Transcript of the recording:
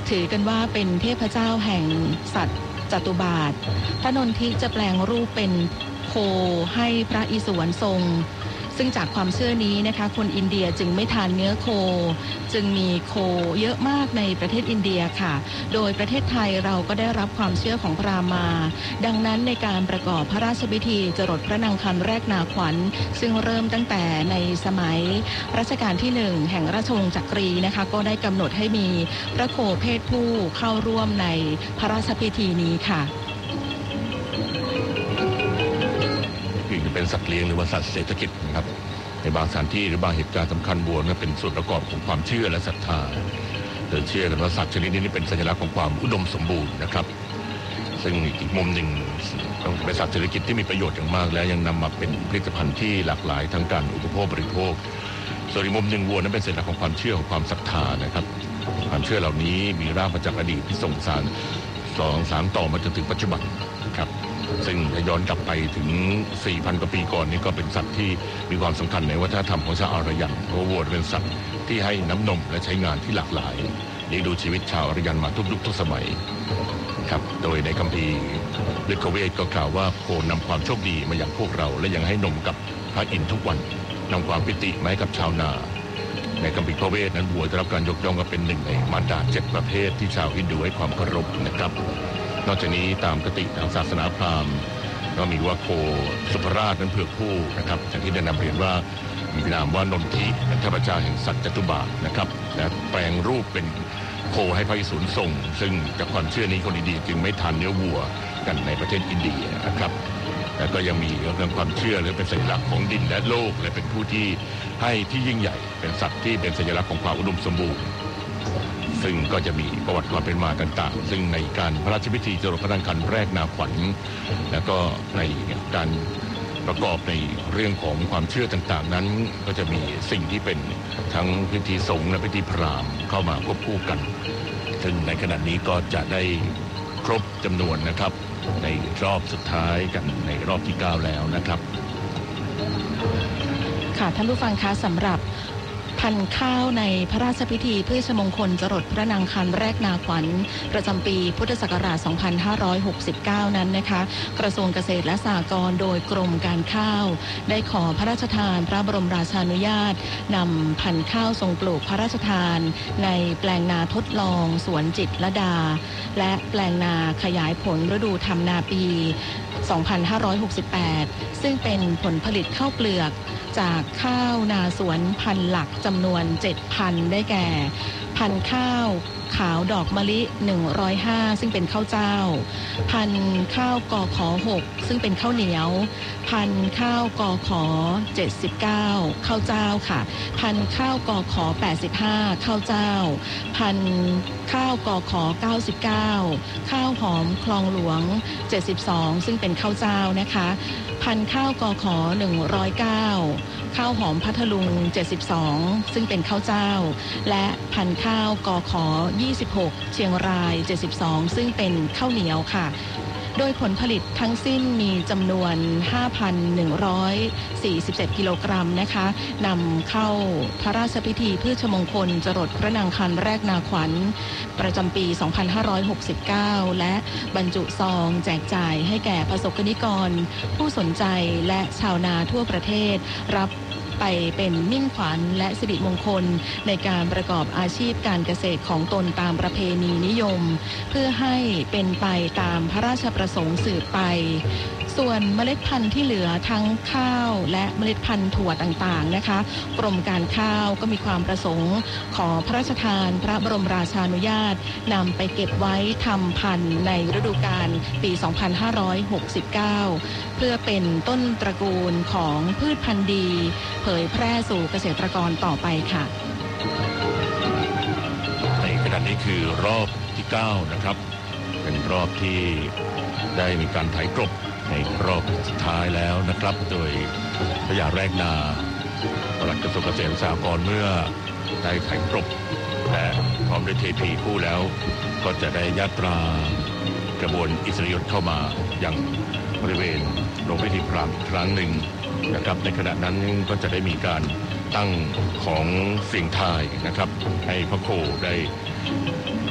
ถือกันว่าเป็นเทพเจ้าแห่งสัตว์จตุบาทพระนนทิจะแปลงรูปเป็นโคให้พระอิศวรทรงซึ่งจากความเชื่อนี้นะคะคนอินเดียจึงไม่ทานเนื้อโคจึงมีโคเยอะมากในประเทศอินเดียค่ะโดยประเทศไทยเราก็ได้รับความเชื่อของพราหมณ์มาดังนั้นในการประกอบพระราชพิธีจรดพระนางคันแรกนาขวัญซึ่งเริ่มตั้งแต่ในสมัยรัชกาลที่1แห่งราชวงศ์จักรีนะคะก็ได้กำหนดให้มีพระโคเพศผู้เข้าร่วมในพระราชพิธีนี้ค่ะเป็นสัตว์เลี้ยงหรือว่าสัตว์เศรษฐกิจนะครับในบางสถานที่หรือบางเหตุการณ์สำคัญวัวนั้นเป็นส่วนประกอบของความเชื่อและศรัทธาโดยเชื่อกันว่าสัตว์ชนิดนี้เป็นสัญลักษณ์ของความอุดมสมบูรณ์นะครับซึ่งอีกมุมหนึ่งเป็นสัตว์เศรษฐกิจที่มีประโยชน์อย่างมากและยังนำมาเป็นผลิตภัณฑ์ที่หลากหลายทั้งการอุปโภคบริโภคส่วนอีกมุมหนึ่งวัวนั้นเป็นสัญลักษณ์ของความเชื่อของความศรัทธานะครับความเชื่อเหล่านี้มีรากมาจากอดีตที่ส่งสานต่อมาจนถึงปัจจุบันครับซึ่งถ้าย้อนกลับไปถึง 4,000 กว่าปีก่อนนี่ก็เป็นสัตว์ที่มีความสำคัญในวัฒนธรรมของชาวอารยันเพราะวัวเป็นสัตว์ที่ให้น้ำนมและใช้งานที่หลากหลายเลี้ยงดูชีวิตชาวอารยันมาทุกยุคทุกสมัยครับโดยในคัมภีร์ฤกขเวทก็กล่าวว่าโคนำความโชคดีมาอย่างพวกเราและยังให้นมกับพระอินทร์ทุกวันนำความปิติมาให้กับชาวนาในคัมภีร์พระเวทนั้นวัวได้รับการยกย่องว่าเป็นหนึ่งในมารดา7ประเภทที่ชาวฮินดูให้ความเคารพนะครับนอกจากนี้ตามคติทางศาสนาพราหมณ์ก็มีว่าโคสุภราชนั้นเผือกผู้นะครับอย่างที่ได้นำเรียนว่ามีนามว่านนทิเป็นเทพเจ้าแห่งสัตว์จตุบาทนะครับและแปลงรูปเป็นโคให้พระอิศวรทรงซึ่งจากความเชื่อนี้คนอินเดียจึงไม่ทานเนื้อวัวกันในประเทศอินเดียนะครับและก็ยังมีเรื่องความเชื่อหรือเป็นสัญลักษณ์ของดินและโลกและเป็นผู้ที่ให้ที่ยิ่งใหญ่เป็นสัตว์ที่เป็นสัญลักษณ์ของความอุดมสมบูรณ์ซึ่งก็จะมีประวัติความเป็นมาต่างๆซึ่งในการพระราชพิธีจรดพระนางคันแรกนาขวัญแล้วก็ในการประกอบในเรื่องของความเชื่อต่างๆนั้นก็จะมีสิ่งที่เป็นทั้งพิธีสงฆ์และพิธีพราหมณ์เข้ามาควบคู่กันซึ่งในขณะนี้ก็จะได้ครบจำนวนนะครับในรอบสุดท้ายกันในรอบที่9แล้วนะครับค่ะท่านผู้ฟังคะสำหรับพันธุ์ข้าวในพระราชพิธีพฤชมงคลจรดพระนางคันแรกนาขวัญประจำปีพุทธศักราช 2569 นั้นนะคะกระทรวงเกษตรและสหกรณ์โดยกรมการข้าวได้ขอพระราชทานพระบรมราชานุญาตนำพันธุ์ข้าวทรงปลูกพระราชทานในแปลงนาทดลองสวนจิตรลดาและแปลงนาขยายผลฤดูทำนาปี 2568 ซึ่งเป็นผลผลิตข้าวเปลือกจากข้าวนาสวนพันธุ์หลักจำนวน 7,000 ได้แก่พันธุ์ข้าวขาวดอกมะลิ105ซึ่งเป็นข้าวเจ้าพันธุ์ข้าวกข6ซึ่งเป็นข้าวเหนียวพันธุ์ข้าวกข79ข้าวเจ้าค่ะพันธุ์ข้าวกข85ข้าวเจ้าพันธุ์ข้าวกข99ข้าวหอมคลองหลวง72ซึ่งเป็นข้าวเจ้านะคะพันธุ์ข้าวกข109ข้าวหอมพัทลุง72ซึ่งเป็นข้าวเจ้าและพันธุ์ข้าวกข26เชียงราย72ซึ่งเป็นข้าวเหนียวค่ะโดยผลผลิตทั้งสิ้นมีจำนวน 5,147 กิโลกรัมนะคะนำเข้าพระราชพิธีพฤชมงคลจรดพระนางคันแรกนาขวัญประจำปี 2569 และบรรจุซองแจกจ่ายให้แก่ประสบกนิกรผู้สนใจและชาวนาทั่วประเทศรับไปเป็นมิ่งขวัญและสิริมงคลในการประกอบอาชีพการเกษตรของตนตามประเพณีนิยมเพื่อให้เป็นไปตามพระราชประสงค์สืบไปส่วนเมล็ดพันธุ์ที่เหลือทั้งข้าวและเมล็ดพันธุ์ถั่วต่างๆนะคะกรมการข้าวก็มีความประสงค์ขอพระราชทานพระบรมราชานุญาตนำไปเก็บไว้ทำพันธุ์ในฤดูกาลปี 2569 เพื่อเป็นต้นตระกูลของพืชพันธุ์ดีเผยแพร่สู่เกษตรกรต่อไปค่ะในขณะนี้คือรอบที่9นะครับเป็นรอบที่ได้มีการไถกลบในรอบสุดท้ายแล้วนะครับโดยพระยาแรกนาปลัดกระทรวงเกษตรและสหกรณ์เมื่อได้ไถกลบและพร้อมด้วยเทพีผู้แล้วก็จะได้ยาตรากระบวนอิสริยยศเข้ามาอย่างบริเวณโรงพิธีพราหมณ์อีกครั้งหนึ่งนะครับในขณะนั้นก็จะได้มีการตั้งของเสียงทายนะครับให้พระโคได้